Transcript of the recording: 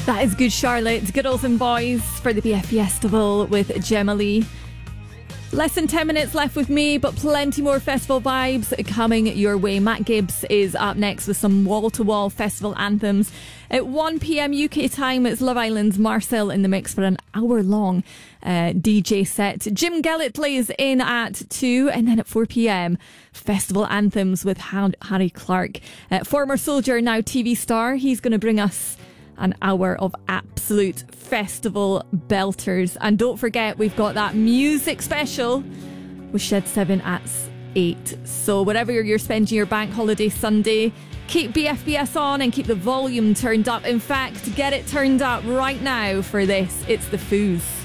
That is Good Charlotte, Girls and Boys for the BF Festival with Gemma Lee. Less than 10 minutes left with me, but plenty more festival vibes coming your way. Matt Gibbs is up next with some wall-to-wall festival anthems. At 1 p.m. UK time, it's Love Island's Marcel in the mix for an hour-long DJ set. Jim Gellett plays in at 2, and then at 4 p.m, festival anthems with Harry Clark. Former soldier, now TV star. He's going to bring us an hour of absolute festival belters. And don't forget, we've got that music special with Shed 7 at 8. So whatever you're spending your bank holiday Sunday, keep BFBS on and keep the volume turned up. In fact, get it turned up right now for this. It's the Foos.